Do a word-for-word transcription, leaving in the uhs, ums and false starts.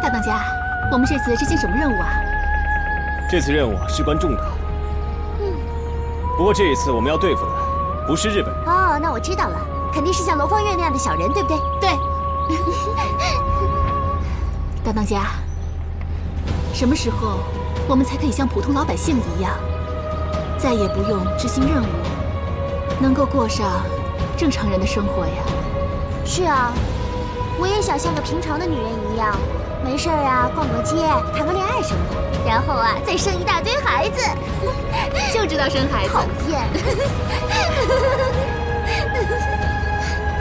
大当家，我们这次执行什么任务啊？ 这次任务事关重大。嗯。不过这一次我们要对付的不是日本人。 哦，那我知道了，肯定是像楼方月那样的小人，对不对？ 对。大当家，什么时候我们才可以像普通老百姓一样，再也不用执行任务，能够过上正常人的生活呀？ 是啊，我也想像个平常的女人一样，没事儿啊，逛逛街，谈个恋爱什么的，然后啊，再生一大堆孩子。 就知道生孩子。 讨厌。